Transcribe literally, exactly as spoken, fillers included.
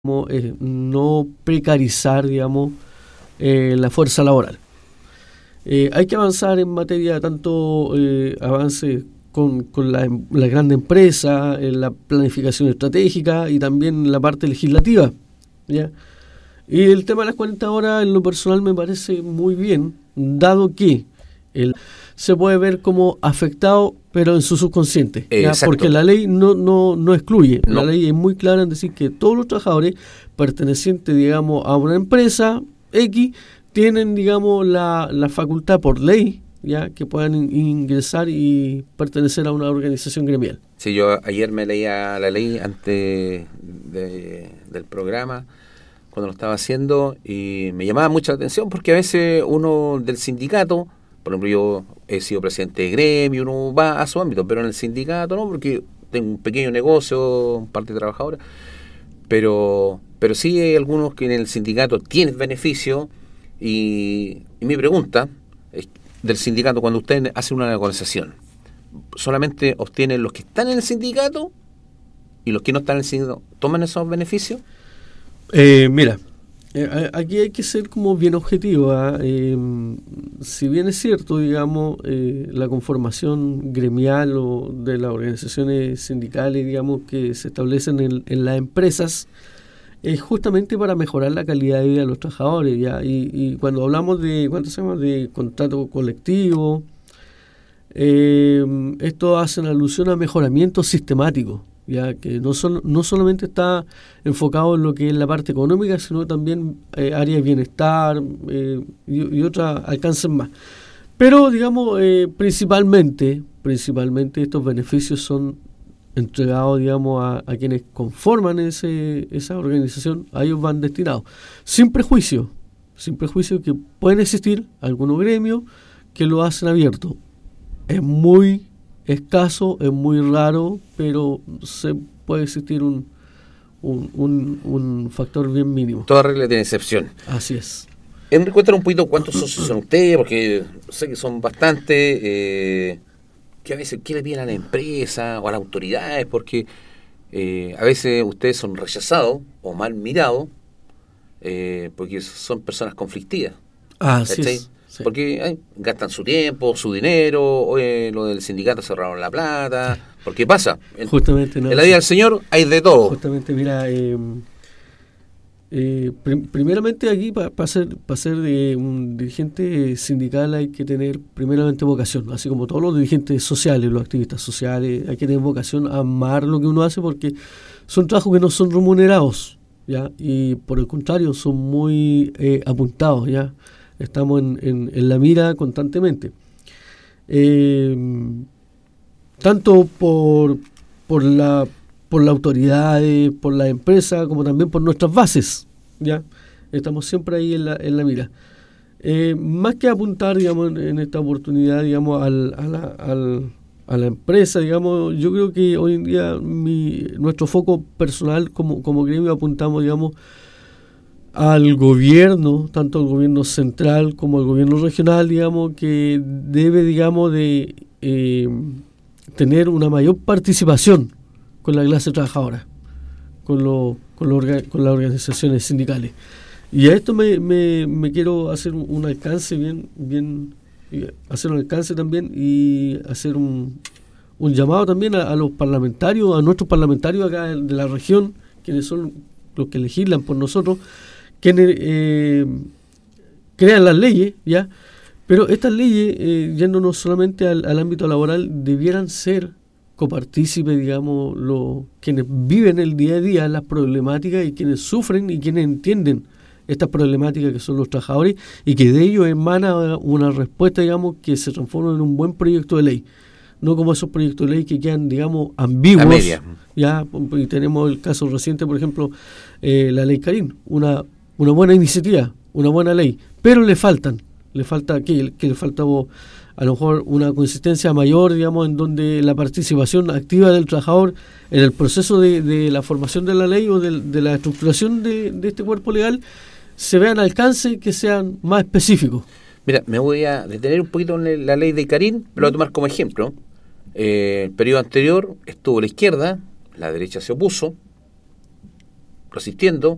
eh, no precarizar, digamos, eh, la fuerza laboral. Eh, hay que avanzar en materia tanto eh, avance con, con la, la gran empresa, en la planificación estratégica y también la parte legislativa, ¿ya? Y el tema de las cuarenta horas en lo personal me parece muy bien, dado que el, se puede ver como afectado, pero en su subconsciente, ¿ya? Porque la ley no, no, no excluye, no. La ley es muy clara en decir que todos los trabajadores pertenecientes, digamos, a una empresa X tienen, digamos, la, la facultad por ley, ya, que puedan in, ingresar y pertenecer a una organización gremial. Sí, yo ayer me leía la ley antes de, del programa, cuando lo estaba haciendo, y me llamaba mucha la atención porque a veces uno del sindicato, por ejemplo, yo he sido presidente de gremio, uno va a su ámbito, pero en el sindicato no, porque tengo un pequeño negocio, parte de trabajadora, pero, pero sí hay algunos que en el sindicato tienen beneficio. Y, y mi pregunta es, del sindicato, cuando usted hace una negociación, ¿solamente obtienen los que están en el sindicato y los que no están en el sindicato toman esos beneficios? Eh, mira, eh, aquí hay que ser como bien objetivo, ¿eh? Eh, si bien es cierto, digamos, eh, la conformación gremial o de las organizaciones sindicales, digamos, que se establecen en, en las empresas, es justamente para mejorar la calidad de vida de los trabajadores, ¿ya? Y, y cuando hablamos de, ¿cuánto se llama? De contrato colectivo, eh, esto hace alusión a mejoramiento sistemático, ya que no, son, no solamente está enfocado en lo que es la parte económica, sino también eh, áreas de bienestar eh, y, y otras alcances más. Pero, digamos, eh, principalmente, principalmente estos beneficios son entregados, digamos, a, a quienes conforman ese, esa organización, a ellos van destinados, sin prejuicio, sin prejuicio que pueden existir algunos gremios que lo hacen abierto. Es muy escaso, es muy raro, pero se puede existir un, un, un, un factor bien mínimo. Toda regla tiene excepción. Así es. Henry, cuéntanos un poquito cuántos socios son ustedes, porque sé que son bastantes. Eh, que a veces, ¿qué le piden a la empresa o a las autoridades? Porque eh, a veces ustedes son rechazados o mal mirados eh, porque son personas conflictivas. Ah, sí, sí. Porque ay, gastan su tiempo, su dinero, o, eh, lo del sindicato cerraron la plata. Porque pasa, en, Justamente, no, en la vida sí. del Señor hay de todo. Justamente, mira, eh, Eh, prim- primeramente aquí para pa ser, pa ser de un dirigente sindical hay que tener primeramente vocación, así como todos los dirigentes sociales, los activistas sociales, hay que tener vocación a amar lo que uno hace porque son trabajos que no son remunerados, ¿ya? Y por el contrario son muy eh, apuntados, ¿ya? Estamos en, en, en la mira constantemente. Eh, tanto por, por la por las autoridades, por la empresa, como también por nuestras bases, ¿ya? Estamos siempre ahí en la, en la mira. Eh, más que apuntar, digamos, en, en esta oportunidad, digamos, al, a, la, al, a la empresa, digamos, yo creo que hoy en día mi, nuestro foco personal como, como gremio apuntamos, digamos, al gobierno, tanto al gobierno central como al gobierno regional, digamos, que debe, digamos, de eh, tener una mayor participación con la clase trabajadora, con, lo, con, lo orga, con las organizaciones sindicales. Y a esto me, me, me quiero hacer un, un alcance bien, bien, hacer un alcance también y hacer un, un llamado también a, a los parlamentarios, a nuestros parlamentarios acá de la región, quienes son los que legislan por nosotros, quienes eh, crean las leyes, ¿ya? Pero estas leyes, eh, yéndonos solamente al, al ámbito laboral, debieran ser copartícipes, digamos, los quienes viven el día a día las problemáticas y quienes sufren y quienes entienden estas problemáticas que son los trabajadores y que de ello emana una respuesta, digamos, que se transforma en un buen proyecto de ley, no como esos proyectos de ley que quedan, digamos, ambiguos. A media. Ya, y tenemos el caso reciente, por ejemplo, eh, la ley Karin, una una buena iniciativa, una buena ley, pero le faltan, le falta que, que le falta a lo mejor una consistencia mayor, digamos, en donde la participación activa del trabajador en el proceso de, de la formación de la ley o de, de la estructuración de, de este cuerpo legal se vean alcance que sean más específicos. Mira, me voy a detener un poquito en la ley de Karin, lo voy a tomar como ejemplo. Eh, el periodo anterior estuvo la izquierda, la derecha se opuso, resistiendo,